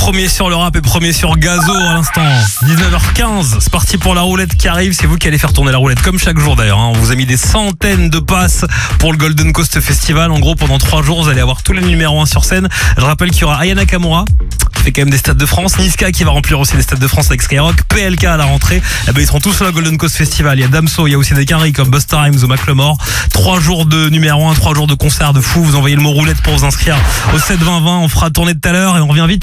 Premier sur le rap et premier sur Gazo à l'instant. 19h15, c'est parti pour la roulette qui arrive. C'est vous qui allez faire tourner la roulette comme chaque jour d'ailleurs. On vous a mis des centaines de passes pour le Golden Coast Festival. En gros, pendant 3 jours, vous allez avoir tous les numéros 1 sur scène. Je rappelle qu'il y aura Aya Nakamura, qui fait quand même des stades de France, Niska qui va remplir aussi les stades de France avec Skyrock, PLK à la rentrée. Ils seront tous sur la Golden Coast Festival. Il y a Damso, il y a aussi des quinries comme Busta Rhymes ou Macklemore. 3 jours de numéro 1, 3 jours de concert de fou. Vous envoyez le mot roulette pour vous inscrire au 7 20 20. On fera tourner tout à l'heure et on revient vite.